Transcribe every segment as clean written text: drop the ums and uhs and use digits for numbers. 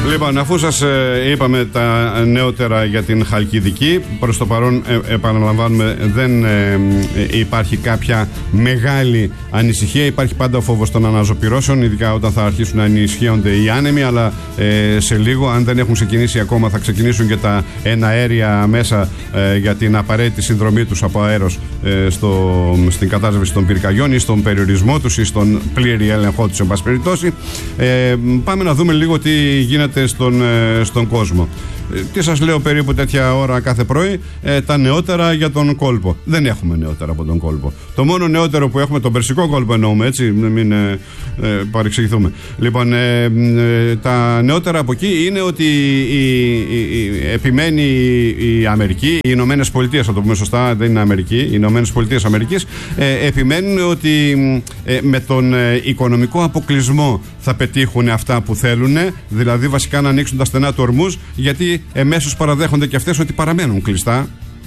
Λοιπόν, αφού σας είπαμε τα νεότερα για την Χαλκιδική, προς το παρόν επαναλαμβάνουμε δεν υπάρχει κάποια μεγάλη ανησυχία. Υπάρχει πάντα ο φόβος των αναζωπυρώσεων, ειδικά όταν θα αρχίσουν να ενισχύονται οι άνεμοι, αλλά σε λίγο, αν δεν έχουν ξεκινήσει ακόμα, θα ξεκινήσουν και τα εναέρια μέσα για την απαραίτητη συνδρομή τους από αέρος στην κατάσβεση των πυρκαγιών ή στον περιορισμό τους ή στον πλήρη έλεγχό τους, εν πάση περιπτώσει. Πάμε να δούμε λίγο τι γίνεται στον κόσμο. Τι σας λέω περίπου τέτοια ώρα κάθε πρωί, τα νεότερα για τον κόλπο. Δεν έχουμε νεότερα από τον κόλπο. Το μόνο νεότερο που έχουμε, τον Περσικό κόλπο εννοούμε, έτσι, μην παρεξηγηθούμε. Λοιπόν, τα νεότερα από εκεί είναι ότι επιμένει η Αμερική, οι Ηνωμένες Πολιτείες, θα το πούμε σωστά, δεν είναι Αμερική, οι Ηνωμένες Πολιτείες Αμερικής, επιμένουν ότι με τον οικονομικό αποκλεισμό θα πετύχουν αυτά που θέλουν, δηλαδή βασικά να ανοίξουν τα στενά του Ορμούζ, γιατί εμέσως παραδέχονται και αυτές ότι παραμένουν κλειστά.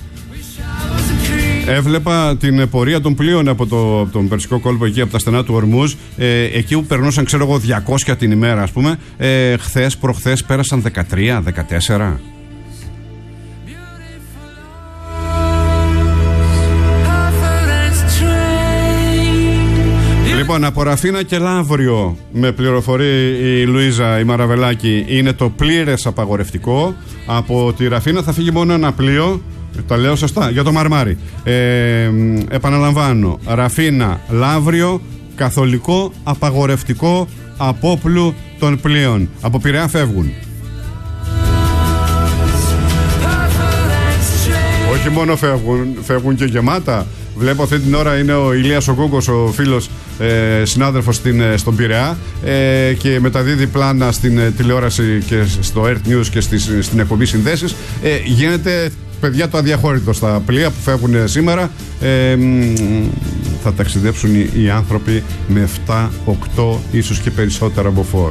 Έβλεπα την πορεία των πλοίων από τον Περσικό κόλπο εκεί, από τα στενά του Ορμούζ, εκεί που περνούσαν, ξέρω εγώ, 200 την ημέρα, ας πούμε. Χθες, προχθές πέρασαν 13, 14. Λοιπόν, από Ραφίνα και Λαύριο, με πληροφορεί η Λουίζα η Μαραβελάκη, είναι το πλήρες απαγορευτικό. Από τη Ραφίνα θα φύγει μόνο ένα πλοίο, τα λέω σωστά, για το Μαρμάρι. Επαναλαμβάνω, Ραφίνα, Λαύριο, καθολικό απαγορευτικό απόπλου των πλοίων. Από Πειραιά φεύγουν. Όχι μόνο φεύγουν και γεμάτα. Βλέπω αυτή την ώρα είναι ο Ηλίας ο Κούκος, ο φίλος συνάδελφος στον Πειραιά, και μεταδίδει πλάνα στην τηλεόραση και στο Earth News και στην εκπομπή Συνδέσεις. Γίνεται, παιδιά, το αδιαχώρητο στα πλοία που φεύγουν σήμερα. Θα ταξιδέψουν οι άνθρωποι με 7, 8, ίσως και περισσότερα μποφόρ.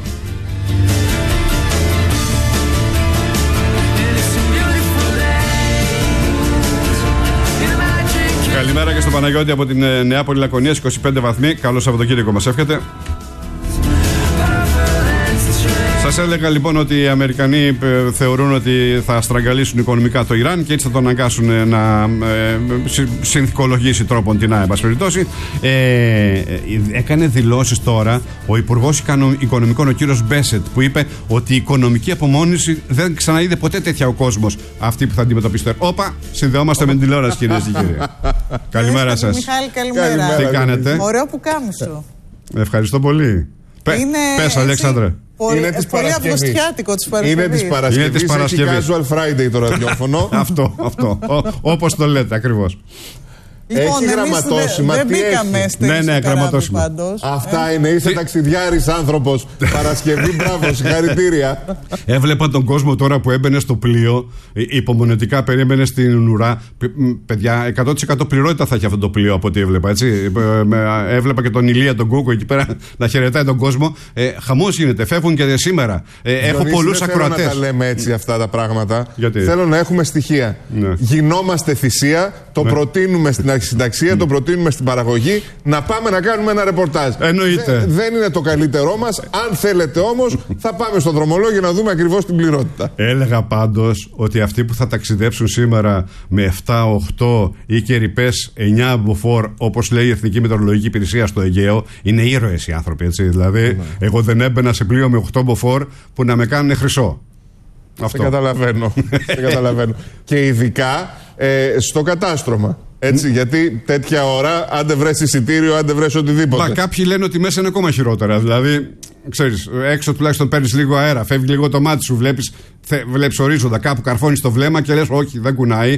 Καλημέρα και στον Παναγιώτη από την Νεάπολη Λακωνίας, 25 βαθμοί. Καλό Σαββατοκύριακο μας εύχεται. Σας έλεγα λοιπόν ότι οι Αμερικανοί θεωρούν ότι θα στραγγαλίσουν οικονομικά το Ιράν και έτσι θα το αναγκάσουν να συνθηκολογήσει τρόπον την εν πάση περιπτώσει. Έκανε δηλώσεις τώρα ο Υπουργός Οικονομικών, ο κύριος Μπέσετ, που είπε ότι η οικονομική απομόνωση δεν ξαναείδε ποτέ τέτοια ο κόσμος αυτή που θα αντιμετωπίσετε. Όπα, συνδεόμαστε με την τηλεόραση, κυρίες και κύριοι. Καλημέρα σας. Μιχάλη, καλημέρα. Τι κάνετε? Ωραίο που κάμισο. Ευχαριστώ πολύ. Πες, Αλέξανδρε. Πολύ αυγουστιάτικο της Παρασκευής. Είναι της Παρασκευής. Έχει casual Friday το ραδιόφωνο. Αυτό. Όπως το λέτε ακριβώς. Λοιπόν, έχει γραμματόσημα. Δεν μπήκαμε ναι, γραμματόσημα. Πάντως. Αυτά είναι. Είσαι ταξιδιάρης άνθρωπος. Παρασκευή, μπράβο, συγχαρητήρια. Έβλεπα τον κόσμο τώρα που έμπαινε στο πλοίο, υπομονετικά περίμενε στην ουρά. Παιδιά, 100% πληρότητα θα έχει αυτό το πλοίο από ό,τι έβλεπα. Έτσι. Έβλεπα και τον Ηλία τον Κούκο εκεί πέρα να χαιρετάει τον κόσμο. Χαμός γίνεται, φεύγουν και σήμερα. Έχω πολλούς ακροατές. Δεν θέλω να τα λέμε έτσι αυτά τα πράγματα. Γιατί? Θέλω να έχουμε στοιχεία. Ναι. Γινόμαστε θυσία, το προτείνουμε στην αρχισυνταξία, το προτείνουμε στην παραγωγή, να πάμε να κάνουμε ένα ρεπορτάζ. Εννοείται. Δεν είναι το καλύτερό μας. Αν θέλετε όμως, θα πάμε στο δρομολόγιο να δούμε ακριβώς την πληρότητα. Έλεγα πάντως ότι αυτοί που θα ταξιδέψουν σήμερα με 7, 8 ή και ρηπές 9 μποφόρ, όπως λέει η Εθνική Μετεωρολογική Υπηρεσία στο Αιγαίο, είναι ήρωες οι άνθρωποι, έτσι. Δηλαδή, εγώ δεν έμπαινα σε πλοίο με 8 μποφόρ που να με κάνουν χρυσό. Αυτό. Δεν καταλαβαίνω. Και ειδικά στο κατάστρωμα. Έτσι, γιατί τέτοια ώρα, αν δεν βρες εισιτήριο, αν δεν βρες οτιδήποτε. Μα κάποιοι λένε ότι μέσα είναι ακόμα χειρότερα. Δηλαδή, ξέρεις, έξω τουλάχιστον παίρνεις λίγο αέρα, φεύγει λίγο το μάτι σου, βλέπεις ορίζοντα, κάπου καρφώνεις το βλέμμα και λες, όχι, δεν κουνάει.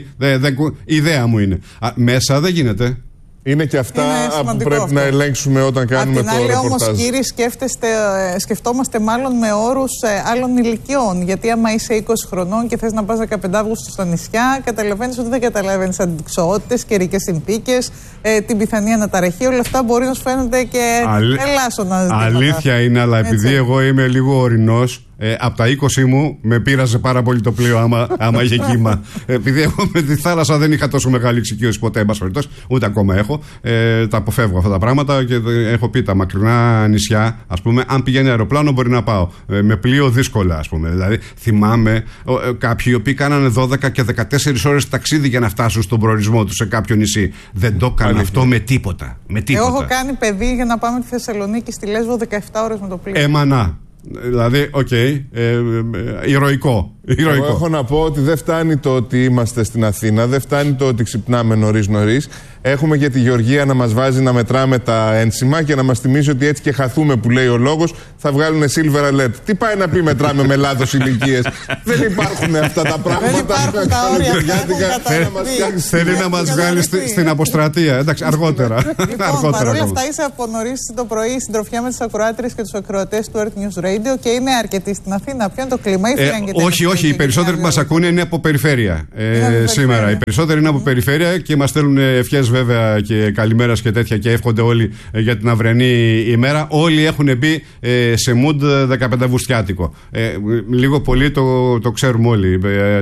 Ιδέα μου είναι. Μέσα δεν γίνεται. Είναι και αυτά που πρέπει αυτό να ελέγξουμε όταν κάνουμε το ρεπορτάζ. Απ' την άλλη όμως, κύριοι, σκεφτόμαστε μάλλον με όρους άλλων ηλικιών. Γιατί άμα είσαι 20 χρονών και θες να πας 15 Αύγουστο στα νησιά, καταλαβαίνεις ότι δεν καταλαβαίνεις αντιξοότητες, καιρικές συνθήκες, την πιθανή αναταραχή. Όλα αυτά μπορεί να σου φαίνονται και ελάσσονα ζητήματα. Αλήθεια είναι, αλλά επειδή εγώ είμαι λίγο ορεινός, Από τα 20 μου με πείραζε πάρα πολύ το πλοίο άμα είχε κύμα. Επειδή εγώ με τη θάλασσα δεν είχα τόσο μεγάλη εξοικείωση ποτέ, ούτε ακόμα έχω. Τα αποφεύγω αυτά τα πράγματα και έχω πει τα μακρινά νησιά, ας πούμε, αν πηγαίνει αεροπλάνο μπορεί να πάω. Με πλοίο δύσκολα, ας πούμε. Δηλαδή, θυμάμαι κάποιοι οι οποίοι κάνανε 12 και 14 ώρες ταξίδι για να φτάσουν στον προορισμό τους σε κάποιο νησί. Δεν το έκανα αυτό με τίποτα. Εγώ έχω κάνει παιδί για να πάμε τη Θεσσαλονίκη στη Λέσβο 17 ώρες με το πλοίο. Εμανά. Δηλαδή, ηρωικό. Εγώ έχω να πω ότι δεν φτάνει το ότι είμαστε στην Αθήνα, δεν φτάνει το ότι ξυπνάμε νωρίς. Έχουμε και τη Γεωργία να μας βάζει να μετράμε τα ένσημα και να μας θυμίζει ότι έτσι και χαθούμε, που λέει ο λόγος, θα βγάλουν silver alert. Τι πάει να πει μετράμε με λάθος ηλικίες? Δεν υπάρχουν αυτά τα πράγματα. Δεν υπάρχουν τα όρια. Θέλει να μας βγάλει στην αποστρατεία. Εντάξει, αργότερα. Λοιπόν, παρόλα αυτά είσαι από νωρίς το πρωί συντροφιά με τις ακροάτριες και τους ακροατές του Earth News Radio και είναι αρκετοί στην Αθήνα. Ποιο είναι το κλίμα? Όχι, οι περισσότεροι που μας ακούνε είναι από περιφέρεια σήμερα. Οι περισσότεροι είναι από περιφέρεια και μας στέλνουν ευχές βέβαια και καλημέρας και τέτοια και εύχονται όλοι για την αυριανή ημέρα. Όλοι έχουν μπει σε mood 15 Αυγουστιάτικο. Λίγο πολύ το ξέρουμε όλοι.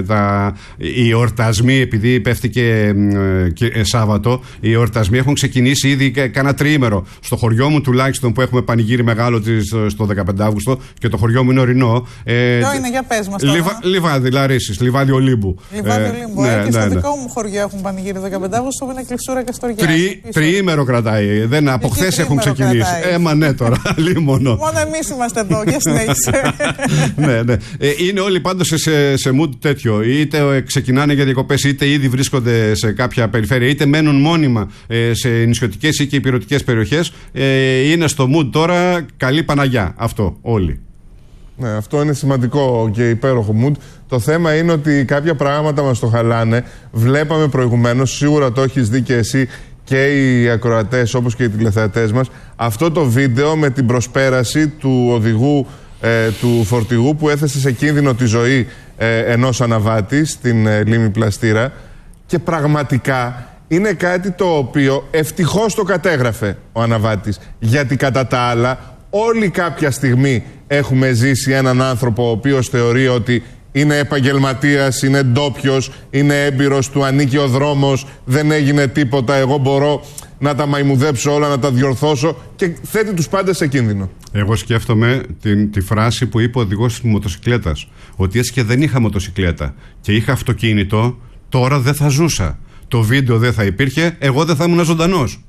Οι εορτασμοί, επειδή πέφτει και Σάββατο, οι εορτασμοί έχουν ξεκινήσει ήδη κάνα τριήμερο. Στο χωριό μου τουλάχιστον που έχουμε πανηγύρι μεγάλο στο 15 Αύγουστο και το χωριό μου είναι ορεινό. Ποιο είναι, για πες μας τώρα. Λιβάδι, Λαρίσης, Λιβάδι Ολύμπου. Λιβάδι Ολύμπου. Και στο δικό μου χωριό έχουν πανηγύρι 15 Αύγουστο που είναι Κλεισούρα και Στοριά. Τριήμερο κρατάει. Από χθες έχουν ξεκινήσει. Μα ναι, τώρα. Μόνο εμείς είμαστε εδώ. Για συνέχισε. Ναι. Είναι όλοι πάντως σε mood τέτοιο. Είτε ξεκινάνε για διακοπές, είτε ήδη βρίσκονται σε κάποια περιφέρεια, είτε μένουν μόνιμα σε νησιωτικές ή και υπηρετικές περιοχές. Είναι στο mood τώρα καλή Παναγιά. Αυτό όλοι. Ναι, αυτό είναι σημαντικό και υπέροχο mood. Το θέμα είναι ότι κάποια πράγματα μας το χαλάνε. Βλέπαμε προηγουμένως, σίγουρα το έχεις δει και εσύ και οι ακροατές όπως και οι τηλεθεατές μας, αυτό το βίντεο με την προσπέραση του οδηγού του φορτηγού που έθεσε σε κίνδυνο τη ζωή ενός αναβάτη στην λίμνη Πλαστήρα, και πραγματικά είναι κάτι το οποίο ευτυχώς το κατέγραφε ο αναβάτης, γιατί κατά τα άλλα όλοι κάποια στιγμή έχουμε ζήσει έναν άνθρωπο ο οποίος θεωρεί ότι είναι επαγγελματίας, είναι ντόπιος, είναι έμπειρος, του ανήκει ο δρόμος, δεν έγινε τίποτα, εγώ μπορώ να τα μαϊμουδέψω όλα, να τα διορθώσω, και θέτει τους πάντες σε κίνδυνο. Εγώ σκέφτομαι τη φράση που είπε ο οδηγός της μοτοσικλέτας, ότι έτσι και δεν είχα μοτοσικλέτα και είχα αυτοκίνητο, τώρα δεν θα ζούσα. Το βίντεο δεν θα υπήρχε, εγώ δεν θα ήμουν ζωντανός.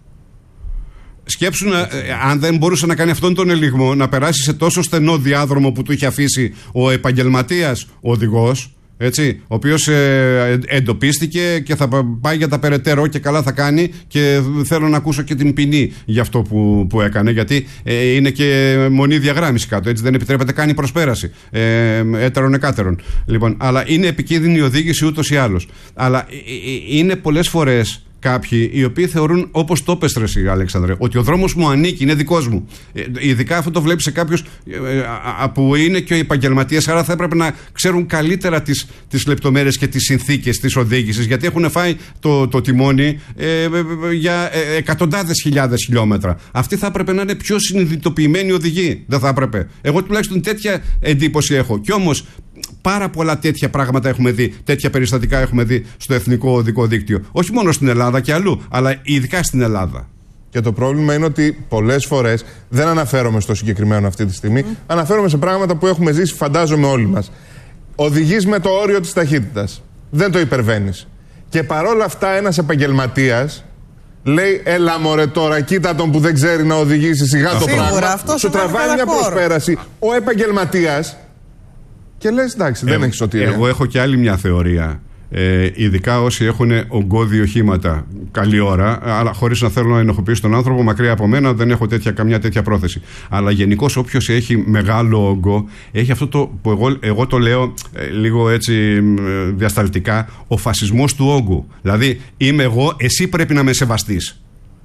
Σκέψου αν δεν μπορούσε να κάνει αυτόν τον ελιγμό, να περάσει σε τόσο στενό διάδρομο που του είχε αφήσει ο επαγγελματίας οδηγός, έτσι, ο οποίος εντοπίστηκε και θα πάει για τα περαιτέρω, και καλά θα κάνει, και θέλω να ακούσω και την ποινή για αυτό που έκανε, γιατί είναι και μονή διαγράμμιση κάτω, έτσι, δεν επιτρέπεται καν η προσπέραση έτερον εκάτερον. Λοιπόν, αλλά είναι επικίνδυνη η οδήγηση ούτως ή άλλως. Αλλά είναι πολλές φορές κάποιοι οι οποίοι θεωρούν, όπως το είπες εσύ, Αλέξανδρε, ότι ο δρόμος μου ανήκει, είναι δικός μου. Ειδικά αυτό το βλέπεις σε κάποιους που είναι και ο επαγγελματίας, άρα θα έπρεπε να ξέρουν καλύτερα τις λεπτομέρειες και τις συνθήκες της οδήγησης, γιατί έχουν φάει το τιμόνι για εκατοντάδες χιλιάδες χιλιόμετρα. Αυτοί θα έπρεπε να είναι πιο συνειδητοποιημένοι οδηγοί. Δεν θα έπρεπε. Εγώ τουλάχιστον τέτοια εντύπωση έχω. Κι όμως πάρα πολλά τέτοια πράγματα έχουμε δει, τέτοια περιστατικά έχουμε δει στο Εθνικό Οδικό Δίκτυο. Όχι μόνο στην Ελλάδα και αλλού, αλλά ειδικά στην Ελλάδα. Και το πρόβλημα είναι ότι πολλές φορές, δεν αναφέρομαι στο συγκεκριμένο αυτή τη στιγμή, αναφέρομαι σε πράγματα που έχουμε ζήσει, φαντάζομαι όλοι μας. Οδηγείς με το όριο της ταχύτητας. Δεν το υπερβαίνεις. Και παρόλα αυτά ένας επαγγελματίας λέει, έλα μωρέ τώρα, κοίτα τον που δεν ξέρει να οδηγήσει, σιγά το πράγμα. Σου τραβάει μια προσπέραση. Ο επαγγελματίας. Και λες, εντάξει, δεν έχει σωτηρία. Εγώ έχω και άλλη μια θεωρία. Ειδικά όσοι έχουν ογκώδη οχήματα, καλή ώρα, αλλά χωρίς να θέλω να ενοχοποιήσω τον άνθρωπο, μακριά από μένα, δεν έχω καμιά τέτοια πρόθεση. Αλλά γενικώς όποιος έχει μεγάλο όγκο, έχει αυτό το που εγώ το λέω λίγο έτσι διασταλτικά, ο φασισμός του όγκου. Δηλαδή, είμαι εγώ, εσύ πρέπει να με σεβαστείς.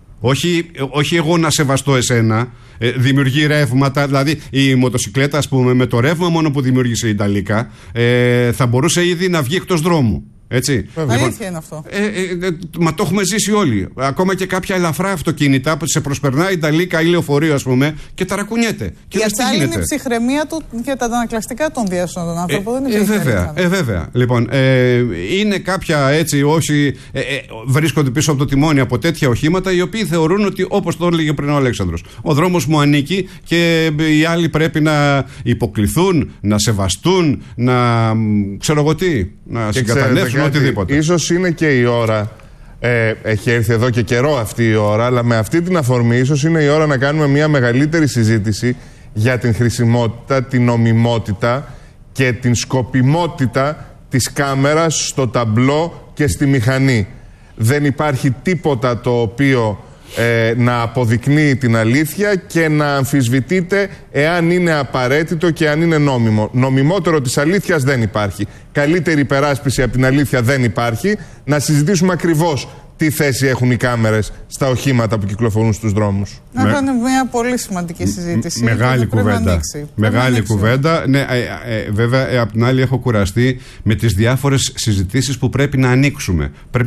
Όχι εγώ να σεβαστώ εσένα. Δημιουργεί ρεύματα. Δηλαδή η μοτοσικλέτα, ας πούμε, με το ρεύμα μόνο που δημιούργησε η Ιταλίκα, θα μπορούσε ήδη να βγει εκτός δρόμου. Έτσι. Αλήθεια είναι αυτό. Μα το έχουμε ζήσει όλοι. Ακόμα και κάποια ελαφρά αυτοκίνητα που σε προσπερνάει Ιταλίκα ή λεωφορείο, ας πούμε, και ταρακουνιέται. Η άλλη είναι η ψυχραιμία του και τα ανακλαστικά των διάσων των άνθρωπων. Δεν είναι βέβαια. Λοιπόν, είναι κάποια έτσι όσοι βρίσκονται πίσω από το τιμόνι από τέτοια οχήματα, οι οποίοι θεωρούν ότι, όπως το έλεγε πριν ο Αλέξανδρος, ο δρόμος μου ανήκει και οι άλλοι πρέπει να υποκληθούν, να σεβαστούν, να ξέρω εγώ τι, να συγκαταλέξουν οτιδήποτε. Ίσως είναι και η ώρα, έχει έρθει εδώ και καιρό αυτή η ώρα, αλλά με αυτή την αφορμή ίσως είναι η ώρα να κάνουμε μια μεγαλύτερη συζήτηση για την χρησιμότητα, την νομιμότητα και την σκοπιμότητα της κάμερας στο ταμπλό και στη μηχανή. Δεν υπάρχει τίποτα το οποίο να αποδεικνύει την αλήθεια και να αμφισβητείται εάν είναι απαραίτητο και αν είναι νόμιμο. Νομιμότερο της αλήθειας δεν υπάρχει. Καλύτερη υπεράσπιση από την αλήθεια δεν υπάρχει. Να συζητήσουμε ακριβώς τι θέση έχουν οι κάμερες στα οχήματα που κυκλοφορούν στους δρόμους. Να κάνουμε μια πολύ σημαντική συζήτηση. Μεγάλη κουβέντα. Μεγάλη κουβέντα. Ναι, βέβαια, απ' την άλλη έχω κουραστεί με τις διάφορες συζητήσεις που πρέπει να ανοίξουμε.